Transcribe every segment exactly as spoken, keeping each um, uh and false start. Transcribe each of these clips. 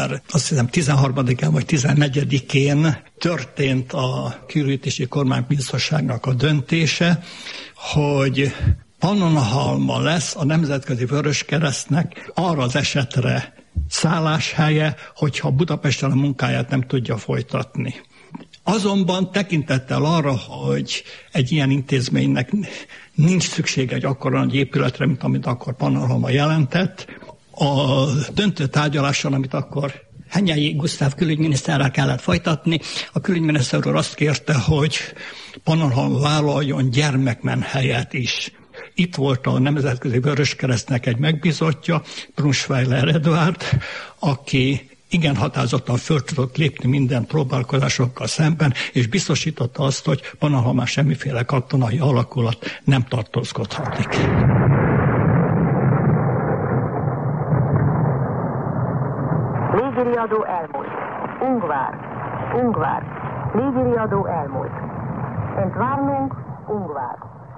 Azt hiszem tizenharmadikán vagy tizennegyedikén történt a Kiürítési Kormánybiztosságnak a döntése, hogy Pannonhalma lesz a Nemzetközi Vöröskeresztnek arra az esetre szálláshelye, hogyha Budapesten a munkáját nem tudja folytatni. Azonban tekintettel arra, hogy egy ilyen intézménynek nincs szüksége egy akkora nagy épületre, mint amit akkor Pannonhalma jelentett, a döntő tárgyaláson, amit akkor Henyei Gusztáv külügyminiszterrel kellett folytatni, a külügyminiszter úr azt kérte, hogy Pannonhalma vállaljon gyermekmenhelyet is. Itt volt a Nemzetközi Vöröskeresztnek egy megbízottja, Brunschweiler Eduard, aki igen határozottan föl tudott lépni minden próbálkozásokkal szemben, és biztosította azt, hogy Pannonhalmán semmiféle katonai alakulat nem tartózkodhatik. Légiriadó elmúlt. Ungvár. Ungvár. Légiriadó elmúlt. Entwarnung, Ungvár.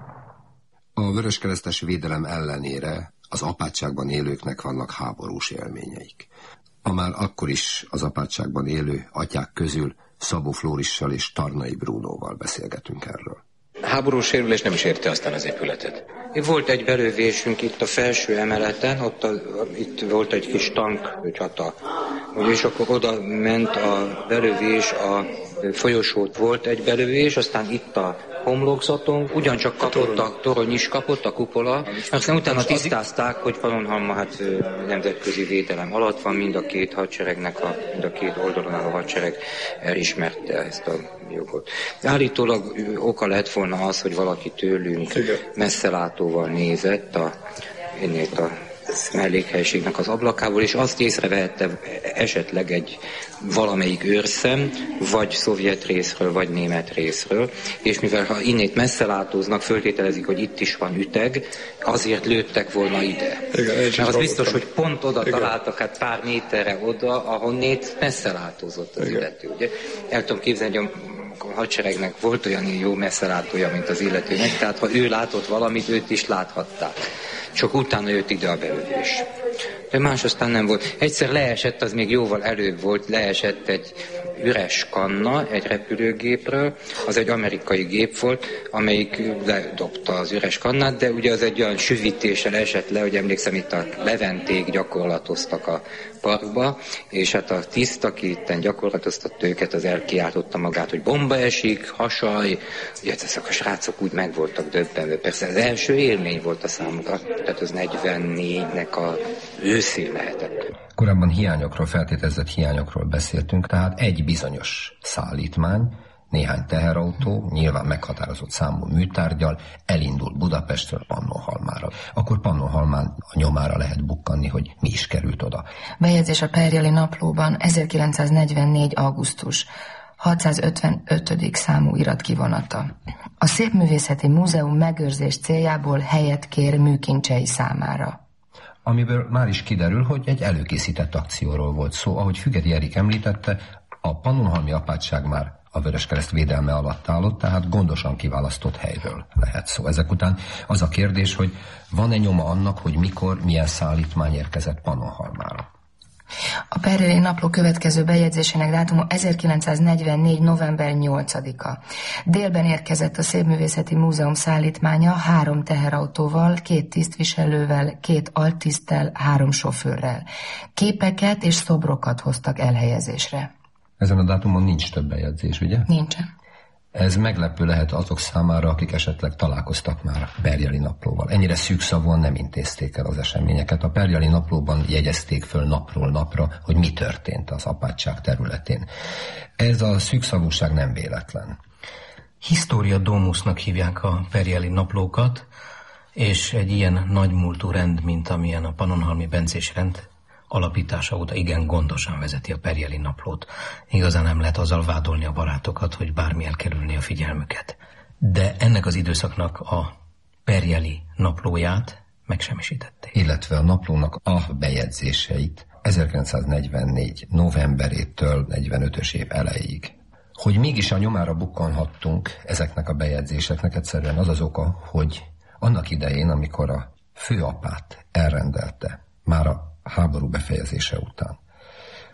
A vöröskeresztes védelem ellenére az apátságban élőknek vannak háborús élményeik. A már akkor is az apátságban élő atyák közül Szabó Flórissal és Tarnai Brunóval beszélgetünk erről. Háborús sérülés nem is érte aztán az épületet. Volt egy belövésünk itt a felső emeleten, ott a, itt volt egy kis tank, csata. És akkor oda ment a belövés, a folyosót volt egy belövés, aztán itt a homlokzaton, ugyancsak kapott a torony is kapott, a kupola, aztán utána tisztázták, hogy Pannonhalma hát nemzetközi védelem alatt van, mind a két hadseregnek, a, mind a két oldalon álló hadsereg elismerte ezt a jogot. Állítólag oka lett volna az, hogy valaki tőlünk messzelátóval nézett a, ennél a mellékhelyiségnek az ablakából, és azt észrevehette esetleg egy valamelyik őrszem, vagy szovjet részről, vagy német részről, és mivel ha innét messzelátóznak, föltételezik, hogy itt is van üteg, azért lőttek volna ide. Igen, mert az biztos, hogy pont oda igen. találtak, hát pár méterre oda, ahonnét messzelátózott az illető. Ugye? El tudom képzelni, hogy a hadseregnek volt olyan jó messzelátója, mint az illetőnek, tehát ha ő látott valamit, őt is láthatták. Csak utána jött ide a belövés. De más aztán nem volt. Egyszer leesett, az még jóval előbb volt, leesett egy üres kanna egy repülőgépről, az egy amerikai gép volt, amelyik ledobta az üres kannát, de ugye az egy olyan süvítéssel esett le, hogy emlékszem, itt a leventék gyakorlatoztak a parkba, és hát a tiszt, aki itten gyakorlatoztatta őket, az elkiáltotta magát, hogy bomba esik, hasaj, ugye ezek a srácok úgy meg voltak döbbenve. Persze az első élmény volt a számukra, tehát az negyvennégynek a őszén lehetett. Korábban hiányokról, feltételezett hiányokról beszéltünk, tehát egy bizonyos szállítmány, néhány teherautó, nyilván meghatározott számú műtárggyal elindul Budapestről Pannonhalmára. Akkor Pannonhalmán a nyomára lehet bukkanni, hogy mi is került oda. Bejegyzés a Perjeli Naplóban ezerkilencszáznegyvennégy. augusztus hatszázötvenötödik számú iratkivonata. A Szépművészeti Múzeum megőrzés céljából helyet kér műkincsei számára. Amiből már is kiderül, hogy egy előkészített akcióról volt szó. Ahogy Fügedi Erik említette, a pannonhalmi apátság már a Vöröskereszt védelme alatt állott, tehát gondosan kiválasztott helyről lehet szó. Ezek után az a kérdés, hogy van-e nyoma annak, hogy mikor, milyen szállítmány érkezett Pannonhalmára? A Perjeli Napló következő bejegyzésének dátuma ezerkilencszáznegyvennégy. november nyolcadika. Délben érkezett a Szépművészeti Múzeum szállítmánya három teherautóval, két tisztviselővel, két altiszttel, három sofőrrel. Képeket és szobrokat hoztak elhelyezésre. Ezen a dátumon nincs több bejegyzés, ugye? Nincsen. Ez meglepő lehet azok számára, akik esetleg találkoztak már Perjeli Naplóval. Ennyire szűkszavúan nem intézték el az eseményeket. A Perjeli Naplóban jegyezték föl napról napra, hogy mi történt az apátság területén. Ez a szűkszavúság nem véletlen. Historia Domusnak hívják a Perjeli Naplókat, és egy ilyen nagymúltú rend, mint amilyen a Pannonhalmi Bencés rend, alapítása óta igen gondosan vezeti a Perjeli Naplót. Igazán nem lehet azzal vádolni a barátokat, hogy bármi elkerülni a figyelmüket. De ennek az időszaknak a Perjeli Naplóját megsemmisítették. Illetve a naplónak a bejegyzéseit ezerkilencszáznegyvennégy. novemberétől negyvenötös év elejéig. Hogy mégis a nyomára bukkanhattunk ezeknek a bejegyzéseknek, egyszerűen az az oka, hogy annak idején, amikor a főapát elrendelte, már a háború befejezése után,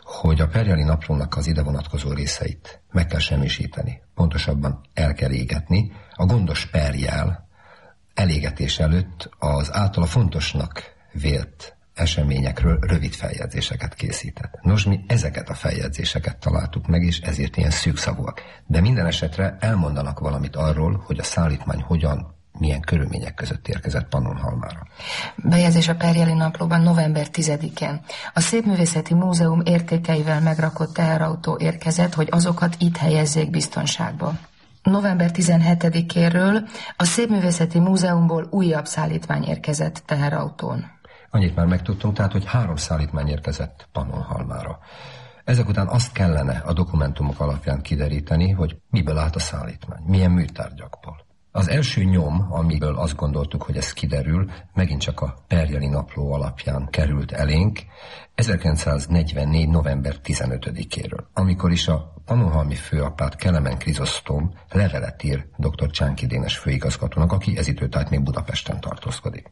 hogy a Perjeli Naplónak az ide vonatkozó részeit meg kell semmisíteni, pontosabban el kell égetni. A gondos perjel elégetés előtt az általa fontosnak vélt eseményekről rövid feljegyzéseket készített. Nos, mi ezeket a feljegyzéseket találtuk meg, és ezért ilyen szűkszavúak. De minden esetre elmondanak valamit arról, hogy a szállítmány hogyan, milyen körülmények között érkezett Pannonhalmára. Bejegyzés a Perjeli Naplóban november tizedikén. A Szépművészeti Múzeum értékeivel megrakott teherautó érkezett, hogy azokat itt helyezzék biztonságba. november tizenhetedikéről a Szépművészeti Múzeumból újabb szállítmány érkezett teherautón. Annyit már megtudtunk, tehát, hogy három szállítmány érkezett Pannonhalmára. Ezek után azt kellene a dokumentumok alapján kideríteni, hogy miből állt a szállítmány, milyen műtárgyakból. Az első nyom, amiből azt gondoltuk, hogy ez kiderül, megint csak a Perjeli Napló alapján került elénk, ezerkilencszáznegyvennégy. november tizenötödikéről, amikor is a pannonhalmi főapát Kelemen Krizosztom levelet ír dr. Csánki Dénes főigazgatónak, aki ez időtájt még Budapesten tartózkodik.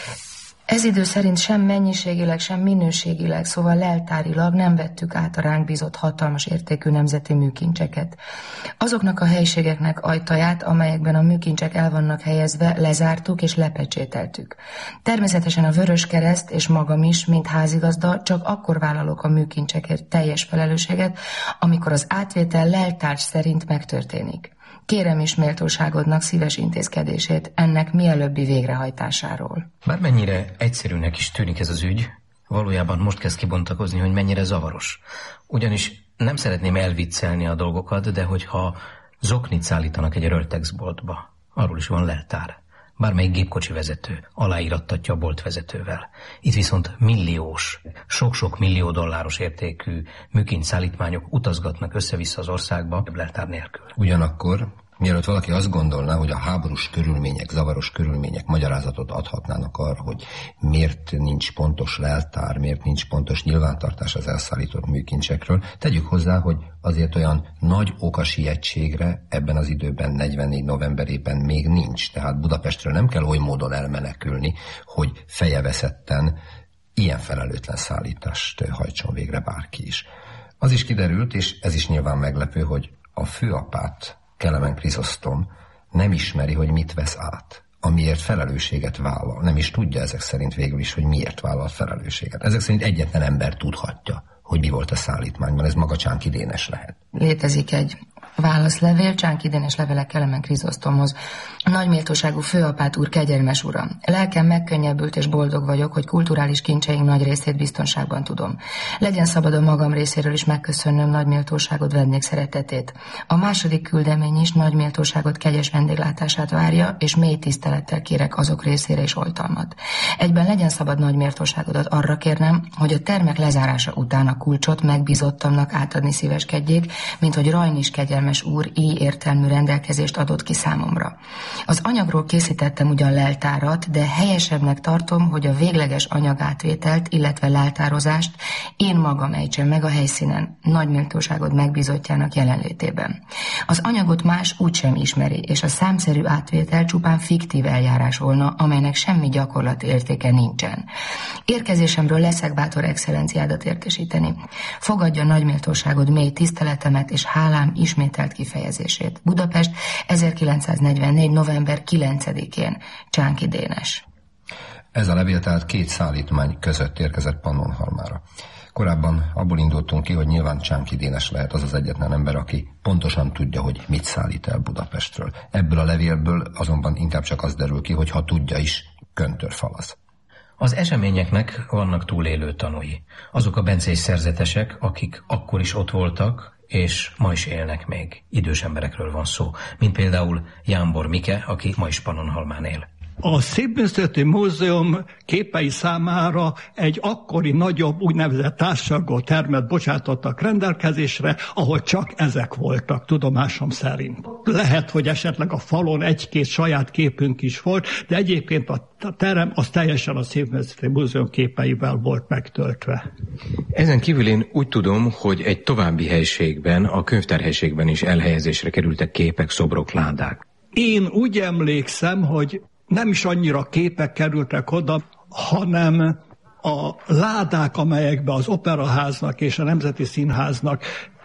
Ez idő szerint sem mennyiségileg, sem minőségileg, szóval leltárilag nem vettük át a ránk bízott hatalmas értékű nemzeti műkincseket. Azoknak a helyiségeknek ajtaját, amelyekben a műkincsek el vannak helyezve, lezártuk és lepecsételtük. Természetesen a Vöröskereszt és magam is, mint házigazda, csak akkor vállalok a műkincsekért teljes felelősséget, amikor az átvétel leltárgy szerint megtörténik. Kérem is méltóságodnak szíves intézkedését ennek mielőbbi végrehajtásáról. Bármennyire egyszerűnek is tűnik ez az ügy, valójában most kezd kibontakozni, hogy mennyire zavaros. Ugyanis nem szeretném elviccelni a dolgokat, de hogyha zoknit szállítanak egy röltexboltba, arról is van leltár. Bármelyik gépkocsi vezető aláírattatja a boltvezetővel. Itt viszont milliós, sok-sok millió dolláros értékű műkincs szállítmányok utazgatnak össze-vissza az országba leltár nélkül. Ugyanakkor, mielőtt valaki azt gondolná, hogy a háborús körülmények, zavaros körülmények magyarázatot adhatnának arra, hogy miért nincs pontos leltár, miért nincs pontos nyilvántartás az elszállított műkincsekről, tegyük hozzá, hogy azért olyan nagy okasietségre ebben az időben, negyvennégy novemberében még nincs. Tehát Budapestről nem kell oly módon elmenekülni, hogy fejeveszetten ilyen felelőtlen szállítást hajtson végre bárki is. Az is kiderült, és ez is nyilván meglepő, hogy a főapát, Kelemen Krizosztom nem ismeri, hogy mit vesz át, amiért felelősséget vállal. Nem is tudja ezek szerint végül is, hogy miért vállal felelősséget. Ezek szerint egyetlen ember tudhatja, hogy mi volt a szállítmányban, ez maga Csánki Dénes lehet. Létezik egy válaszlevél Csánki Dénes levele Kelemen Krizosztomhoz. Nagy méltóságú főapát úr, kegyelmes uram! Lelkem megkönnyebbült és boldog vagyok, hogy kulturális kincseink nagy részét biztonságban tudom. Legyen szabad a magam részéről is megköszönnöm nagy méltóságod vendégszeretetét. A második küldemény is nagy méltóságot, kegyes vendéglátását várja, és mély tisztelettel kérek azok részére is oltalmat. Egyben legyen szabad nagy méltóságodat arra kérnem, hogy a termek lezárása után a kulcsot megbízottamnak átadni szíveskedjék, mint hogy Rajn is kegyelmes úr így értelmű rendelkezést adott ki számomra. Az anyagról készítettem ugyan leltárat, de helyesebbnek tartom, hogy a végleges anyagátvételt, illetve leltározást én magam ejtsem meg a helyszínen, nagy méltóságod megbízottjának jelenlétében. Az anyagot más úgysem ismeri, és a számszerű átvétel csupán fiktív eljárás volna, amelynek semmi gyakorlati értéke nincsen. Érkezésemről leszek bátor excellenciádat értesíteni. Fogadja nagy méltóságod mély tiszteletemet és hálám ismételt kifejezését. Budapest, ezerkilencszáznegyvennégy. november kilencedikén. Csánki Dénes. Ez a levél tehát két szállítmány között érkezett Pannonhalmára. Korábban abból indultunk ki, hogy nyilván Csánki Dénes lehet az az egyetlen ember, aki pontosan tudja, hogy mit szállít el Budapestről. Ebből a levélből azonban inkább csak az derül ki, hogy ha tudja is, köntörfalaz. Az eseményeknek vannak túlélő tanúi. Azok a bencés szerzetesek, akik akkor is ott voltak, és ma is élnek még. Idős emberekről van szó, mint például Jámbor Mike, aki ma is Pannonhalmán él. A Szépművészeti Múzeum képei számára egy akkori nagyobb úgynevezett társalgó termet bocsátottak rendelkezésre, ahol csak ezek voltak, tudomásom szerint. Lehet, hogy esetleg a falon egy-két saját képünk is volt, de egyébként a terem az teljesen a Szépművészeti Múzeum képeivel volt megtöltve. Ezen kívül én úgy tudom, hogy egy további helységben, a könyvtárhelységben is elhelyezésre kerültek képek, szobrok, ládák. Én úgy emlékszem, hogy nem is annyira képek kerültek oda, hanem a ládák, amelyekbe az Operaháznak és a Nemzeti Színháznak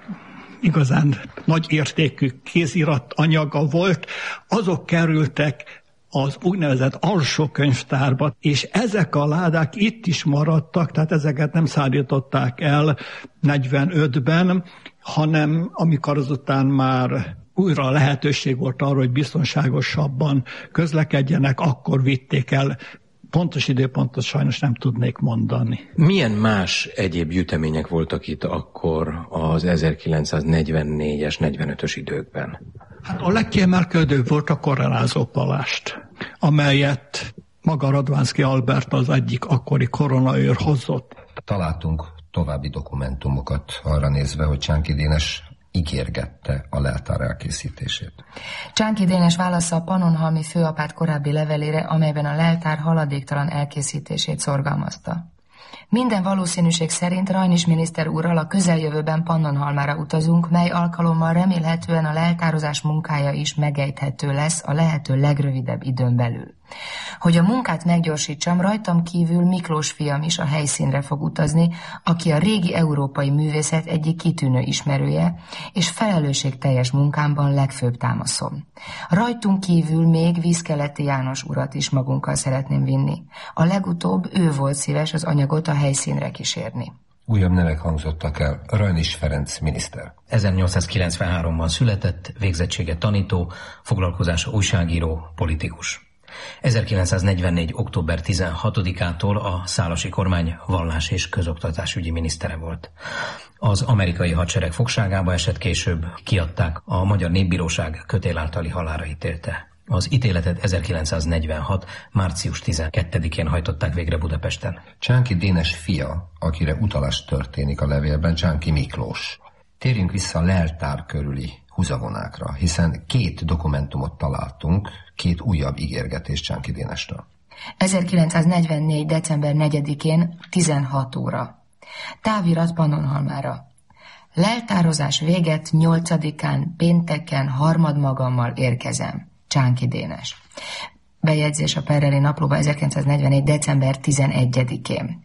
igazán nagy értékű kézirat anyaga volt, azok kerültek az úgynevezett alsó könyvtárba, és ezek a ládák itt is maradtak, tehát ezeket nem szállították el negyvenötben, hanem amikor azután már újra lehetőség volt arra, hogy biztonságosabban közlekedjenek, akkor vitték el. Pontos időpontot sajnos nem tudnék mondani. Milyen más egyéb gyűjtemények voltak itt akkor az ezerkilencszáznegyvennégyes, negyvenötös időkben? Hát a legkiemelkedőbb volt a Korrelázó palást, amelyet maga Radvánszky Albert, az egyik akkori koronaőr hozott. Találtunk további dokumentumokat arra nézve, hogy Csánki Dénes ígérgette a leltár elkészítését. Csánki Dénes válasza a Pannonhalmi főapát korábbi levelére, amelyben a leltár haladéktalan elkészítését szorgalmazta. Minden valószínűség szerint Rajnis miniszter úrral a közeljövőben Pannonhalmára utazunk, mely alkalommal remélhetően a leltározás munkája is megejthető lesz a lehető legrövidebb időn belül. Hogy a munkát meggyorsítsam, rajtam kívül Miklós fiam is a helyszínre fog utazni, aki a régi európai művészet egyik kitűnő ismerője, és felelősségteljes munkámban legfőbb támaszom. Rajtunk kívül még Vízkeleti János urat is magunkkal szeretném vinni. A legutóbb ő volt szíves az anyagot a helyszínre kísérni. Újabb nevek hangzottak el. Rajnis Ferenc miniszter. ezernyolcszázkilencvenháromban született, végzettsége tanító, foglalkozása újságíró, politikus. ezerkilencszáznegyvennégy. október tizenhatodikától a szálasi kormány vallás- és közoktatásügyi minisztere volt. Az amerikai hadsereg fogságába esett, később kiadták, a Magyar Népbíróság kötél általi halálra ítélte. Az ítéletet ezerkilencszáznegyvenhat. március tizenkettedikén hajtották végre Budapesten. Csánki Dénes fia, akire utalás történik a levélben, Csánki Miklós. Térjünk vissza a leltár körüli húzavonákra, hiszen két dokumentumot találtunk, két újabb ígérgetés Csánki Dénestől. ezerkilencszáznegyvennégy. december negyedikén tizenhat óra. Távirat Pannonhalmára. Leltározás véget nyolcadikán pénteken harmadmagammal érkezem. Csánki Dénes. Bejegyzés a Perreli Naplóba ezerkilencszáznegyvennégy. december tizenegyedikén.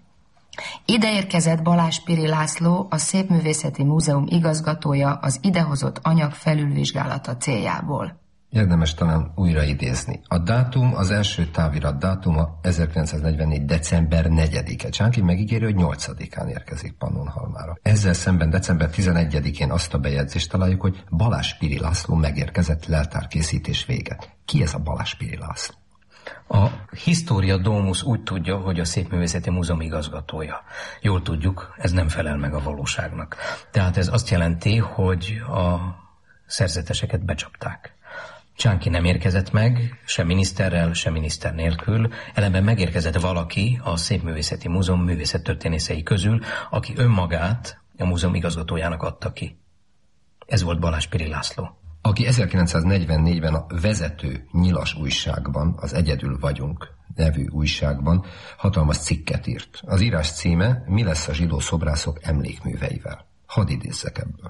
Ide érkezett Balázs Piri László, a Szépművészeti Múzeum igazgatója az idehozott anyag felülvizsgálata céljából. Érdemes talán újra idézni. A dátum, az első távirat dátuma ezerkilencszáznegyvennégy. december negyedike. Csánki megígéri, hogy nyolcadikán érkezik Pannonhalmára. Ezzel szemben december tizenegyedikén azt a bejegyzést találjuk, hogy Balázs Piri László megérkezett, leltárkészítés véget. Ki ez a Balázs Piri László? A Historia Domus úgy tudja, hogy a Szépművészeti Múzeum igazgatója. Jól tudjuk, ez nem felel meg a valóságnak. Tehát ez azt jelenti, hogy a szerzeteseket becsapták. Csánki nem érkezett meg, se miniszterrel, se miniszter nélkül, ellenben megérkezett valaki a Szépművészeti Múzeum művészettörténészei közül, aki önmagát a múzeum igazgatójának adta ki. Ez volt Balázs Piri László. Aki ezerkilencszáznegyvennégyben a vezető nyilas újságban, az Egyedül vagyunk nevű újságban hatalmas cikket írt. Az írás címe: Mi lesz a zsidó szobrászok emlékműveivel? Hadd idézzek ebből.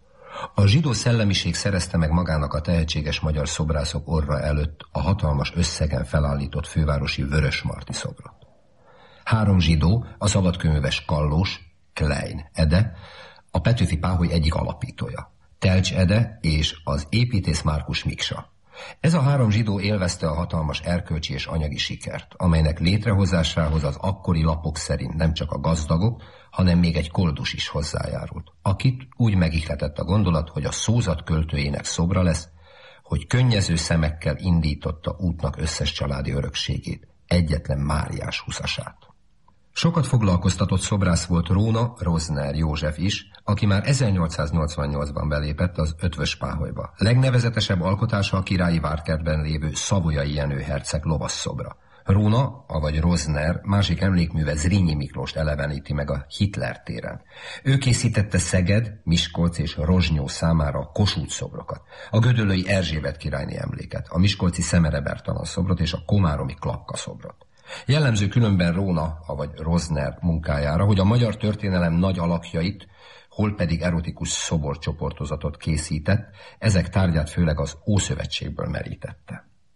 A zsidó szellemiség szerezte meg magának a tehetséges magyar szobrászok orra előtt a hatalmas összegen felállított fővárosi Vörösmarty szobrot. Három zsidó, a szabadkőműves Kallós, Klein Ede, a Petőfi Páholy egyik alapítója, Telcs Ede és az építész Márkus Miksa. Ez a három zsidó élvezte a hatalmas erkölcsi és anyagi sikert, amelynek létrehozásához az akkori lapok szerint nem csak a gazdagok, hanem még egy koldus is hozzájárult, akit úgy megihletett a gondolat, hogy a szózat költőjének szobra lesz, hogy könnyező szemekkel indította útnak összes családi örökségét, egyetlen Máriás huszasát. Sokat foglalkoztatott szobrász volt Róna Rozner József is, aki már ezernyolcszáznyolcvannyolcban belépett az Ötvös Páholyba. Legnevezetesebb alkotása a Királyi Várkertben lévő Savoyai Jenő herceg lovasszobra. Róna, avagy Rozner másik emlékműve Zrínyi Miklóst eleveníti meg a Hitler téren. Ő készítette Szeged, Miskolc és Rozsnyó számára a Kossuth szobrokat, a gödöllői Erzsébet királyné emléket, a miskolci Szemere Bertalan szobrot és a komáromi Klapka szobrot. Jellemző különben Róna, avagy Rozner munkájára, hogy a magyar történelem nagy alakjait, hol pedig erotikus szoborcsoportozatot készített, ezek tárgyát főleg az Ószövetségből merítette.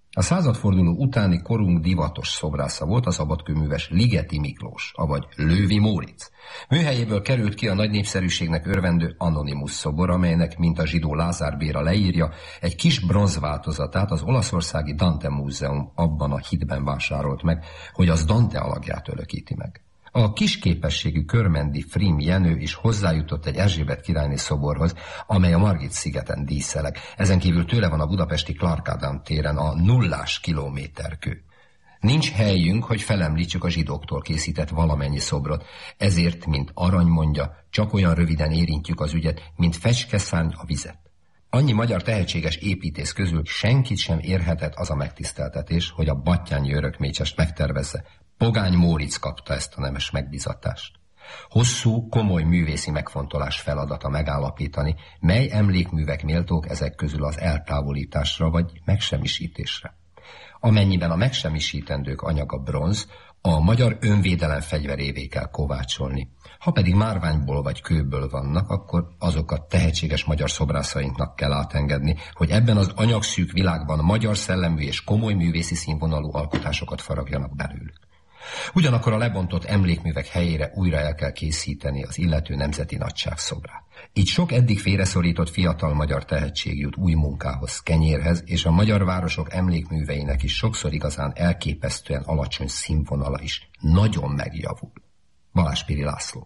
A századforduló utáni korunk divatos szobrásza volt a szabadkőműves Ligeti Miklós, avagy Lővi Móricz. Műhelyéből került ki a nagy népszerűségnek örvendő Anonymus szobor, amelynek, mint a zsidó Lázár Béra leírja, egy kis bronzváltozatát az olaszországi Dante Múzeum abban a hitben vásárolt meg, hogy az Dante alagját örökíti meg. A kis képességű körmendi Frim Jenő is hozzájutott egy Erzsébet királyné szoborhoz, amely a Margit-szigeten díszeleg. Ezen kívül tőle van a budapesti Clark Ádám téren a nullás kilométerkő. Nincs helyünk, hogy felemlítsük a zsidóktól készített valamennyi szobrot, ezért, mint Arany mondja, csak olyan röviden érintjük az ügyet, mint fecskeszárny a vizet. Annyi magyar tehetséges építész közül senkit sem érhetett az a megtiszteltetés, hogy a Battyányi örökmécsest megtervezze. Pogány Móricz kapta ezt a nemes megbizatást. Hosszú, komoly művészi megfontolás feladata megállapítani, mely emlékművek méltók ezek közül az eltávolításra vagy megsemmisítésre. Amennyiben a megsemmisítendők anyaga bronz, a magyar önvédelem fegyverévé kell kovácsolni. Ha pedig márványból vagy kőből vannak, akkor azokat tehetséges magyar szobrászainknak kell átengedni, hogy ebben az anyagszűk világban magyar szellemű és komoly művészi színvonalú alkotásokat faragjanak belőlük. Ugyanakkor a lebontott emlékművek helyére újra el kell készíteni az illető nemzeti nagyságszobrát. Így sok eddig félreszorított fiatal magyar tehetség jut új munkához, kenyérhez, és a magyar városok emlékműveinek is sokszor igazán elképesztően alacsony színvonala is nagyon megjavul. Balázs Piri László.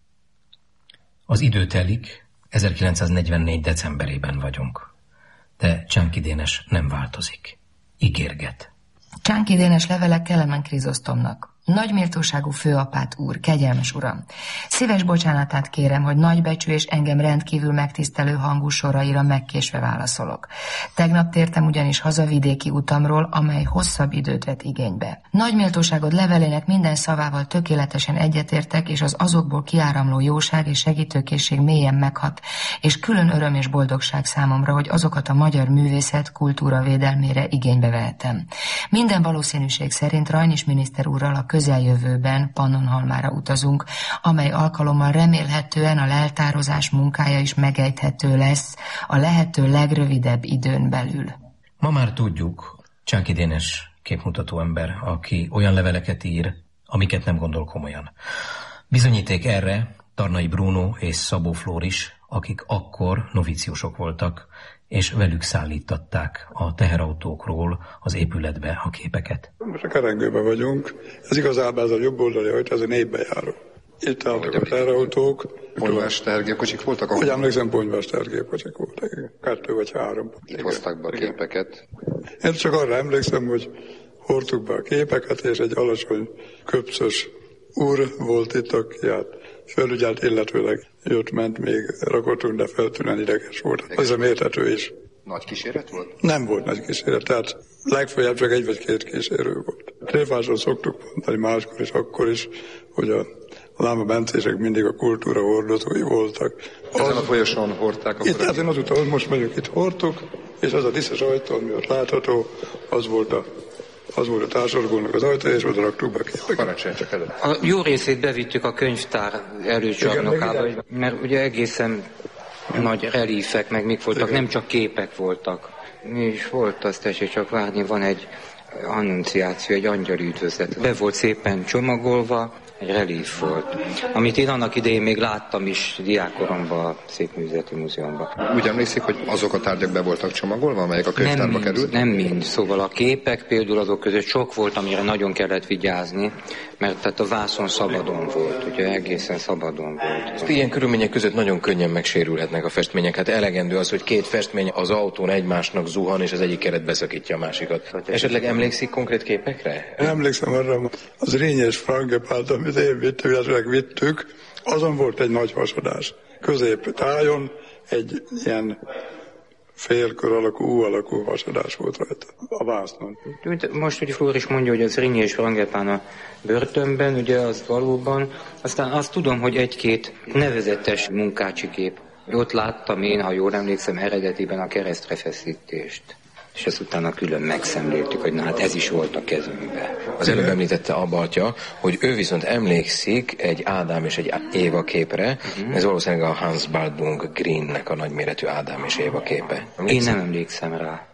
Az idő telik, ezerkilencszáznegyvennégy decemberében vagyunk. De Csánki Dénes nem változik. Ígérget. Csánki Dénes levele Kelemen Krizosztomnak. Nagy méltóságú főapát úr, kegyelmes uram! Szíves bocsánatát kérem, hogy nagybecsű és engem rendkívül megtisztelő hangú soraira megkésve válaszolok. Tegnap tértem ugyanis hazavidéki utamról, amely hosszabb időt vett igénybe. Nagy méltóságod levelének minden szavával tökéletesen egyetértek, és az azokból kiáramló jóság és segítőkészség mélyen meghat, és külön öröm és boldogság számomra, hogy azokat a magyar művészet kultúra védelmére igénybe vehetem. Minden valószínűség szerint Rajnis miniszter úrral a közeljövőben Pannonhalmára utazunk, amely alkalommal remélhetően a leltározás munkája is megejthető lesz a lehető legrövidebb időn belül. Ma már tudjuk, Csánki Dénes képmutató ember, aki olyan leveleket ír, amiket nem gondol komolyan. Bizonyíték erre Tarnai Bruno és Szabó Flór is, akik akkor novíciusok voltak, és velük szállítatták a teherautókról az épületbe a képeket. Most a Kerengőben vagyunk, ez igazából ez a jobb oldali ajtó, ez a népbejáró. Itt álltak a teherautók. Ponyvás tehergépkocsik voltak? Hogy emlékszem, ponyvás tehergépkocsik voltak, igen. Kettő vagy három. Itt hozták be a képeket. Én csak arra emlékszem, hogy hordtuk be a képeket, és egy alacsony, köpszös úr volt itt, aki hát felügyelt, illetőleg jött-ment, még rakottunk, de feltűnően ideges volt. Ez a mértető is. Nagy kíséret volt? Nem volt nagy kíséret, tehát legfeljebb csak egy vagy két kísérő volt. Tréfásról szoktuk mondani máskor is, akkor is, hogy a Láma Bencések mindig a kultúra hordozói voltak. Ezen az, a folyosón hordták? Itt, hát én azután, most mondjuk itt hordtuk, és az a diszes ajtó, ami ott látható, az volt a Az volt a társalgónak az ajtaja, és oda raktuk be a képeket. A jó részét bevittük a könyvtár előcsarnokába, mert ugye egészen nagy relífek, meg mik voltak, igen. Nem csak képek voltak. Mi is volt, azt tessék csak várni, van egy annunciáció, egy angyali üdvözlet. Be volt szépen csomagolva, egy relíf volt, amit én annak idején még láttam is diákkoromban a Szépművészeti Múzeumban. Úgy emlékszik, hogy azok a tárgyak be voltak csomagolva, amelyek a könyvtárba került? Nem mind, szóval a képek például azok között sok volt, amire nagyon kellett vigyázni, mert tehát a vászon szabadon volt, ugye egészen szabadon volt. Ilyen körülmények között nagyon könnyen megsérülhetnek a festmények. Hát elegendő az, hogy két festmény az autón egymásnak zuhan, és az egyik keret beszakítja a másikat. Esetleg emlékszik konkrét képekre? Emlékszem arra, az Rényes Frangepált, amit én vittük, illetve vittük, azon volt egy nagy hasadás. Középtájon egy ilyen félkör alakú, U alakú hasadás volt rajta a vásznon. Most ugye Flór is mondja, hogy az Rényi és Frangepán a börtönben, ugye az valóban. Aztán azt tudom, hogy egy-két nevezetes munkácsi kép. Ott láttam én, ha jól emlékszem, eredetiben a keresztre feszítést. És ezt utána külön megszemléltük, hogy na hát ez is volt a kezünkben. Az előbb említette Abba atya, hogy ő viszont emlékszik egy Ádám és egy Éva képre. Uh-huh. Ez valószínűleg a Hans Baldung Greennek a nagyméretű Ádám és Éva képe. Emlékszem? Én nem emlékszem rá.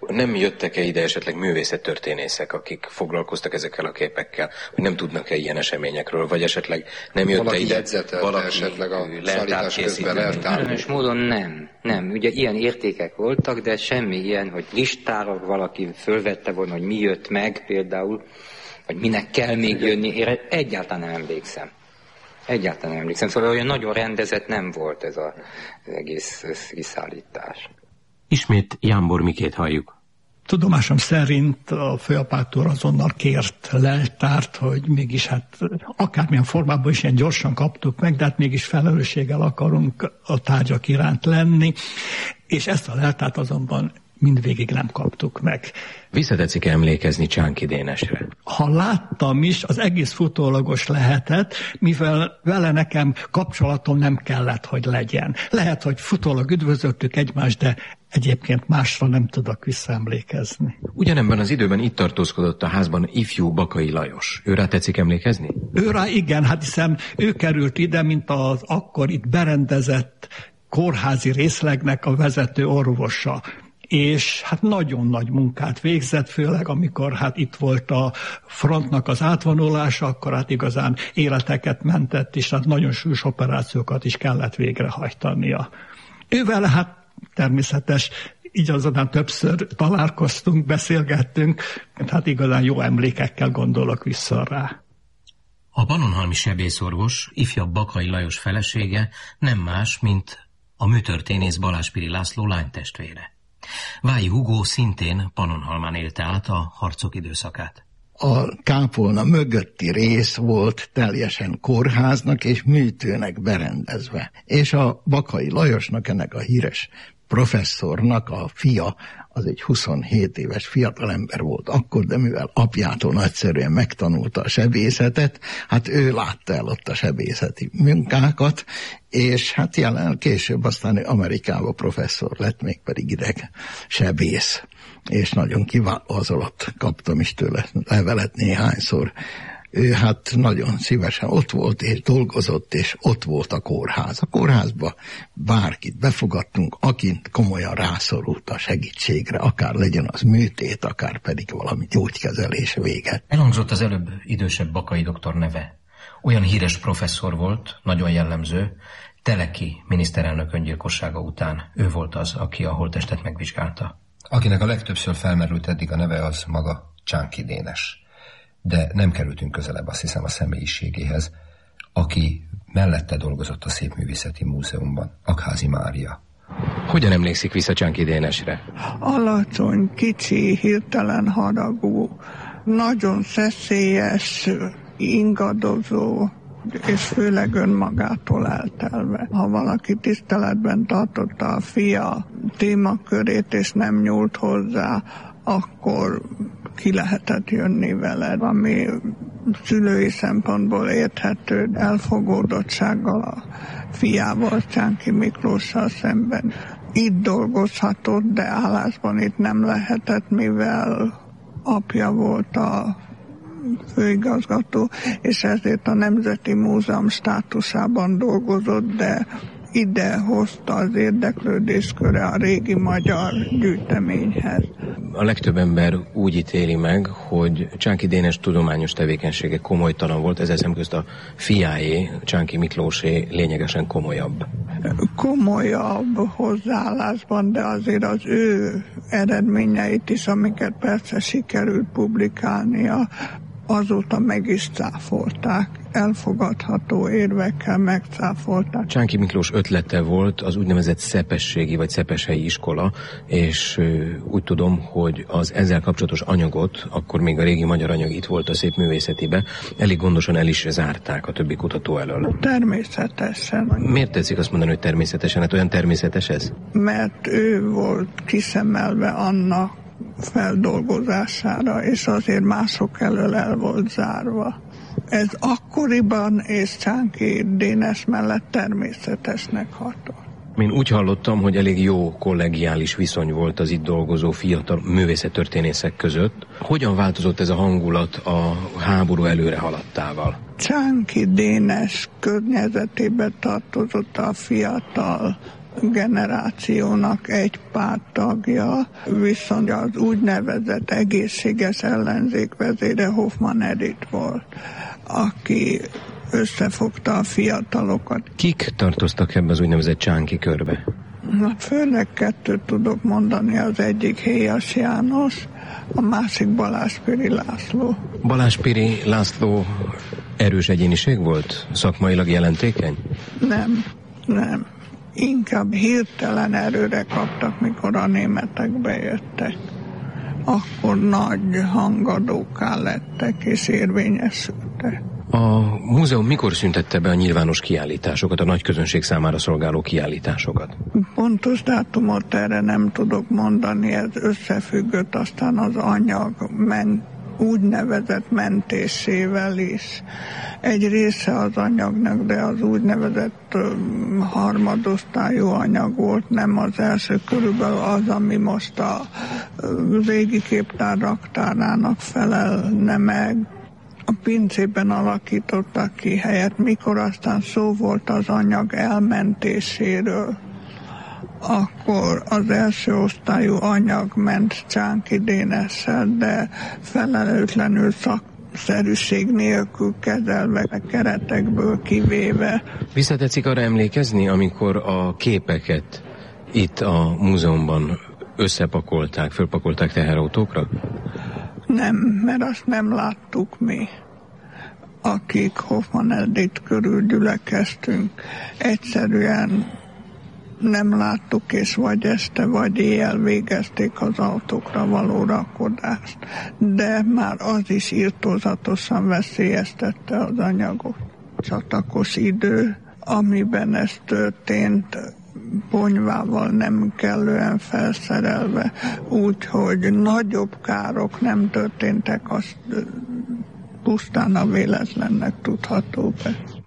Nem jöttek-e ide esetleg művészettörténészek, akik foglalkoztak ezekkel a képekkel, hogy nem tudnak-e ilyen eseményekről, vagy esetleg nem jött valaki ide valaki esetleg a szállítás közben leltár? Különös módon nem. Nem, ugye ilyen értékek voltak, de semmi ilyen, hogy listára valaki fölvette volna, hogy mi jött meg például, vagy minek kell még jönni, én egyáltalán nem emlékszem. Egyáltalán nem emlékszem, szóval olyan nagyon rendezett nem volt ez az egész kiszállítás. Ismét Jámbor Mikét halljuk. Tudomásom szerint a főapától azonnal kért leltárt, hogy mégis hát akármilyen formában is ilyen gyorsan kaptuk meg, de hát mégis felelősséggel akarunk a tárgyak iránt lenni, és ezt a leltárt azonban mindvégig nem kaptuk meg. Visszatetszik emlékezni Csánki Dénesre? Ha láttam is, az egész futólagos lehetett, mivel vele nekem kapcsolatom nem kellett, hogy legyen. Lehet, hogy futólag üdvözöltük egymást, de egyébként másra nem tudok visszaemlékezni. Ugyanebben az időben itt tartózkodott a házban ifjú Bakai Lajos. Őrá tetszik emlékezni? Őrá igen, hát hiszen ő került ide, mint az akkor itt berendezett kórházi részlegnek a vezető orvosa. És hát nagyon nagy munkát végzett, főleg amikor hát itt volt a frontnak az átvonulása, akkor hát igazán életeket mentett, és hát nagyon súlyos operációkat is kellett végrehajtania. Ővel hát természetes, így azonban többször találkoztunk, beszélgettünk, hát igazán jó emlékekkel gondolok vissza rá. A pannonhalmi sebészorvos, ifjabb Bakai Lajos felesége nem más, mint a műtörténész Balázs Piri László lánytestvére. Vályi Hugó szintén Pannonhalmán élte át a harcok időszakát. A kápolna mögötti rész volt teljesen kórháznak és műtőnek berendezve. És a Bakai Lajosnak, ennek a híres professzornak a fia, az egy huszonhét éves fiatalember volt akkor, de mivel apjától nagyszerűen megtanulta a sebészetet, hát ő látta el ott a sebészeti munkákat, és hát jelen később aztán Amerikába professzor lett, mégpedig ideg sebész. És nagyon kiváló az alatt, kaptam is tőle levelet néhányszor. Ő hát nagyon szívesen ott volt, és dolgozott, és ott volt a kórház. A kórházba bárkit befogadtunk, akint komolyan rászorult a segítségre, akár legyen az műtét, akár pedig valami gyógykezelés vége. Elhangzott az előbb idősebb Bakai doktor neve. Olyan híres professzor volt, nagyon jellemző, Teleki miniszterelnök öngyilkossága után. Ő volt az, aki a holttestet megvizsgálta. Akinek a legtöbbször felmerült eddig a neve, az maga Csánki Dénes. De nem kerültünk közelebb, azt hiszem, a személyiségéhez, aki mellette dolgozott a Szépművészeti Múzeumban, Aggházy Mária. Hogyan emlékszik vissza Csánki Dénesre? Alacsony, kicsi, hirtelen haragú, nagyon szeszélyes, ingadozó, és főleg önmagától eltelve. Ha valaki tiszteletben tartotta a fia témakörét, és nem nyúlt hozzá, akkor ki lehetett jönni veled, ami szülői szempontból érthető elfogódottsággal a fiával, Csánki Miklóssal szemben. Itt dolgozhatott, de állásban itt nem lehetett, mivel apja volt a főigazgató, és ezért a Nemzeti Múzeum státusában dolgozott, de ide hozta az érdeklődésköre a régi magyar gyűjteményhez. A legtöbb ember úgy ítéli meg, hogy Csánki Dénes tudományos tevékenysége komolytalan volt, ezzel szemközt a fiáé, Csánki Miklósé lényegesen komolyabb. Komolyabb hozzáállásban, de azért az ő eredményeit is, amiket persze sikerült publikálnia, azóta meg is cáfolták, elfogadható érvekkel megcáfolták. Csánki Miklós ötlete volt az úgynevezett szepességi vagy szepeshelyi iskola, és úgy tudom, hogy az ezzel kapcsolatos anyagot, akkor még a régi magyar anyag itt volt a Szépművészetibe, elég gondosan el is zárták a többi kutató elől. Természetesen. Miért tetszik azt mondani, hogy természetesen? Hát olyan természetes ez? Mert ő volt kiszemelve annak feldolgozására, és azért mások elől el volt zárva. Ez akkoriban és Csánki Dénes mellett természetesnek hatott. Én úgy hallottam, hogy elég jó kollegiális viszony volt az itt dolgozó fiatal művészettörténészek között. Hogyan változott ez a hangulat a háború előre haladtával? Csánki Dénes környezetébe tartozott a fiatal generációnak egy párttagja, viszont az úgynevezett egészséges ellenzék vezére Hoffmann Edith volt, aki összefogta a fiatalokat. Kik tartoztak ebbe az úgynevezett Csánki körbe? Na, főleg kettőt tudok mondani, az egyik Héjas János, a másik Balázs Piri László. Balázs Piri László erős egyéniség volt? Szakmailag jelentékeny? Nem, nem. Inkább hirtelen erőre kaptak, mikor a németek bejöttek. Akkor nagy hangadóká lettek és érvényesültek. A múzeum mikor szüntette be a nyilvános kiállításokat, a nagy közönség számára szolgáló kiállításokat? Pontos dátumot erre nem tudok mondani, ez összefüggött aztán az anyag ment, úgynevezett mentésével is. Egy része az anyagnak, de az úgynevezett um, harmadosztályú anyag volt, nem az első, körülbelül az, ami most a uh, régi képtár raktárának felelne meg. A pincében alakítottak ki helyet, mikor aztán szó volt az anyag elmentéséről, akkor az első osztályú anyag ment Csánki Dénessel, de felelőtlenül szakszerűség nélkül kezelve, keretekből kivéve. Visszatetszik arra emlékezni, amikor a képeket itt a múzeumban összepakolták, fölpakolták teherautókra? Nem, mert azt nem láttuk mi, akik Hoffmann Edith körül gyülekeztünk. Egyszerűen nem láttuk, és vagy este, vagy éjjel végezték az autókra való rakodást. De már az is irtózatosan veszélyeztette az anyagot. Csatakos idő, amiben ez történt, ponyvával nem kellően felszerelve, úgyhogy nagyobb károk nem történtek, azt pusztán a véletlennek tudható be.